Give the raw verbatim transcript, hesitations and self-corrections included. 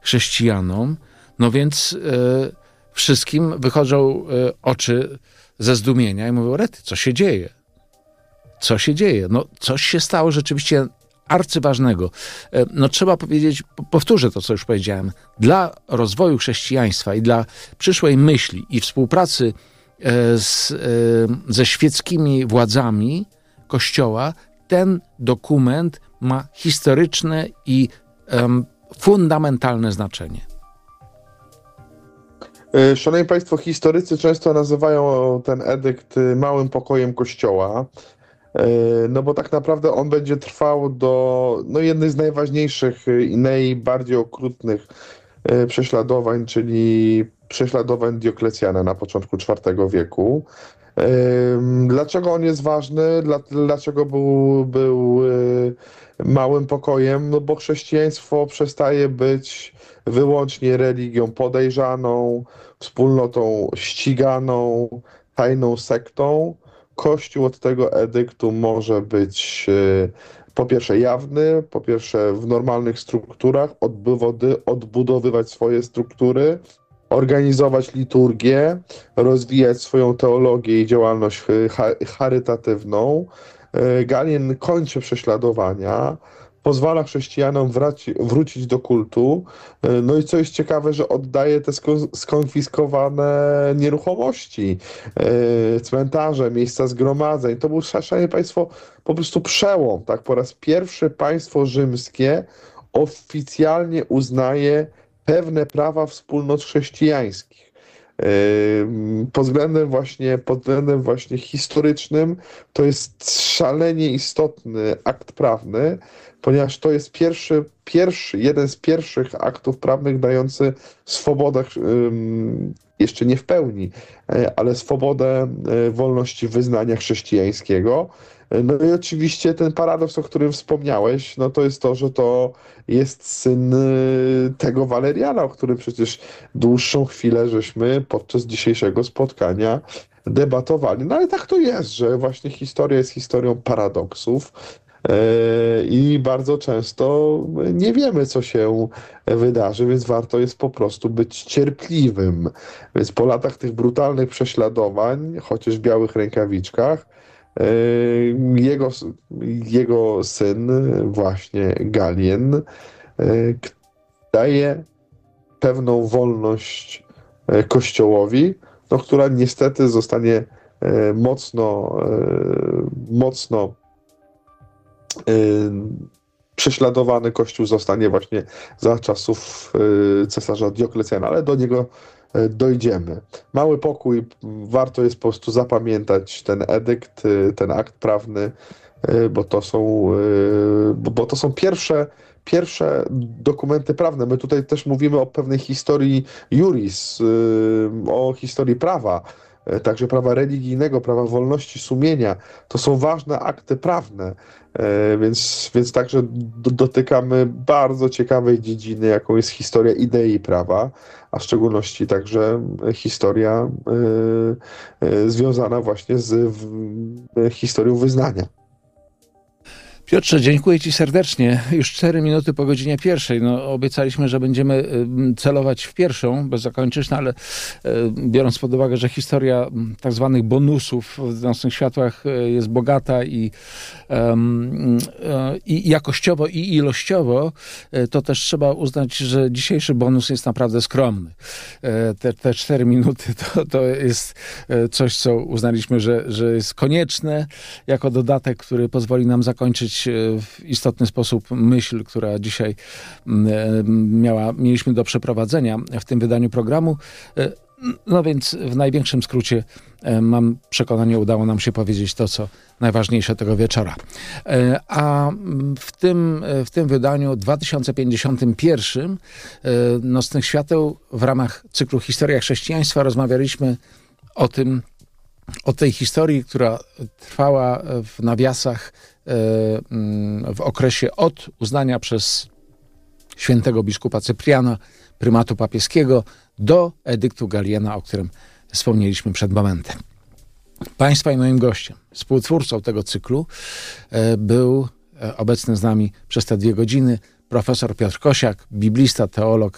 chrześcijanom, no więc e, wszystkim wychodzą e, oczy ze zdumienia i mówią, rety, co się dzieje? Co się dzieje? No coś się stało rzeczywiście arcyważnego. E, no trzeba powiedzieć, powtórzę to, co już powiedziałem, dla rozwoju chrześcijaństwa i dla przyszłej myśli i współpracy e, z, e, ze świeckimi władzami Kościoła ten dokument ma historyczne i um, fundamentalne znaczenie. Szanowni Państwo, historycy często nazywają ten edykt małym pokojem Kościoła, no bo tak naprawdę on będzie trwał do no, jednej z najważniejszych i najbardziej okrutnych prześladowań, czyli prześladowań Dioklecjana na początku czwartego wieku. Dlaczego on jest ważny? Dlaczego był, był małym pokojem? No bo chrześcijaństwo przestaje być wyłącznie religią podejrzaną, wspólnotą ściganą, tajną sektą. Kościół od tego edyktu może być po pierwsze jawny, po pierwsze w normalnych strukturach, odbudowywać swoje struktury, organizować liturgię, rozwijać swoją teologię i działalność charytatywną. Galien kończy prześladowania, pozwala chrześcijanom wraci, wrócić do kultu. No i co jest ciekawe, że oddaje te skonfiskowane nieruchomości, cmentarze, miejsca zgromadzeń. To był, szanowni Państwo, po prostu przełom. Tak? Po raz pierwszy państwo rzymskie oficjalnie uznaje pewne prawa wspólnot chrześcijańskich. Pod względem właśnie, pod względem właśnie historycznym to jest szalenie istotny akt prawny, ponieważ to jest pierwszy, pierwszy, jeden z pierwszych aktów prawnych dający swobodę, jeszcze nie w pełni, ale swobodę wolności wyznania chrześcijańskiego. No i oczywiście ten paradoks, o którym wspomniałeś, no to jest to, że to jest syn tego Waleriana, o którym przecież dłuższą chwilę żeśmy podczas dzisiejszego spotkania debatowali. No ale tak to jest, że właśnie historia jest historią paradoksów i bardzo często nie wiemy, co się wydarzy, więc warto jest po prostu być cierpliwym. Więc po latach tych brutalnych prześladowań, chociaż w białych rękawiczkach, Jego, jego syn, właśnie Galien, daje pewną wolność Kościołowi, no, która niestety zostanie mocno, mocno prześladowany. Kościół zostanie właśnie za czasów cesarza Dioklecjana, ale do niego dojdziemy. Mały pokój, warto jest po prostu zapamiętać ten edykt, ten akt prawny, bo to są, bo to są pierwsze, pierwsze dokumenty prawne. My tutaj też mówimy o pewnej historii juris, o historii prawa, także prawa religijnego, prawa wolności sumienia. To są ważne akty prawne, więc, więc także dotykamy bardzo ciekawej dziedziny, jaką jest historia idei prawa, a w szczególności także historia y, y, związana właśnie z y, historią wyznania. Piotrze, dziękuję Ci serdecznie. Już cztery minuty po godzinie pierwszej. No, obiecaliśmy, że będziemy celować w pierwszą, bez zakończyć, no ale biorąc pod uwagę, że historia tak zwanych bonusów w Nocnych Światłach jest bogata i, um, i jakościowo, i ilościowo, to też trzeba uznać, że dzisiejszy bonus jest naprawdę skromny. Te, te cztery minuty to, to jest coś, co uznaliśmy, że, że jest konieczne jako dodatek, który pozwoli nam zakończyć w istotny sposób myśl, która dzisiaj miała, mieliśmy do przeprowadzenia w tym wydaniu programu. No więc w największym skrócie mam przekonanie, udało nam się powiedzieć to, co najważniejsze tego wieczora. A w tym, w tym wydaniu dwa tysiące pięćdziesiątym pierwszym Nocnych Świateł w ramach cyklu Historia Chrześcijaństwa rozmawialiśmy o tym, o tej historii, która trwała w nawiasach w okresie od uznania przez świętego biskupa Cypriana prymatu papieskiego do edyktu Galiena, o którym wspomnieliśmy przed momentem. Państwa i moim gościem, współtwórcą tego cyklu był obecny z nami przez te dwie godziny profesor Piotr Kosiak, biblista, teolog,